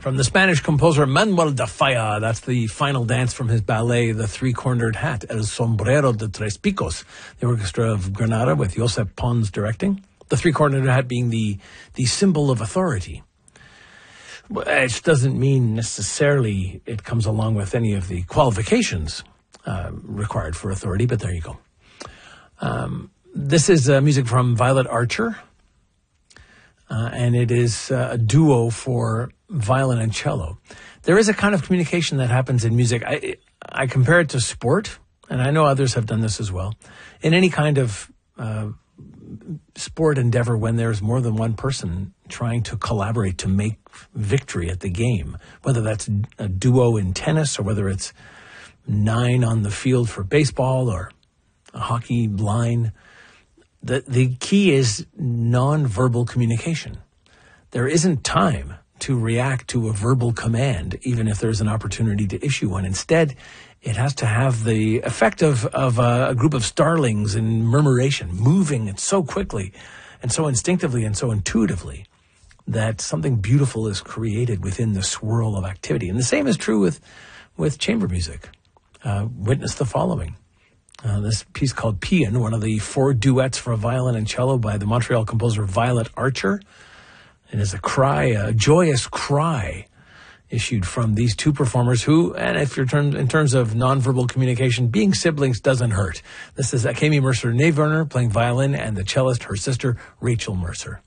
From the Spanish composer Manuel de Falla, that's the final dance from his ballet, The Three-Cornered Hat, El Sombrero de Tres Picos, the Orchestra of Granada with Josep Pons directing. The three-cornered hat being the symbol of authority. It doesn't mean necessarily it comes along with any of the qualifications required for authority, but there you go. This is music from Violet Archer, and it is a duo for violin and cello. There is a kind of communication that happens in music. I compare it to sport, and I know others have done this as well. In any kind of sport endeavor, when there's more than one person trying to collaborate to make victory at the game, whether that's a duo in tennis or whether it's 9 on the field for baseball or a hockey line, the key is nonverbal communication. There isn't time to react to a verbal command, even if there's an opportunity to issue one. Instead, it has to have the effect of a group of starlings in murmuration, moving so quickly and so instinctively and so intuitively that something beautiful is created within the swirl of activity. And the same is true with chamber music. Witness the following. This piece called Paean, one of the 4 duets for violin and cello by the Montreal composer Violet Archer. It is a cry, a joyous cry issued from these 2 performers who, and if you're in terms of nonverbal communication, being siblings doesn't hurt. This is Akemi Mercer Nayverner playing violin and the cellist, her sister, Rachel Mercer.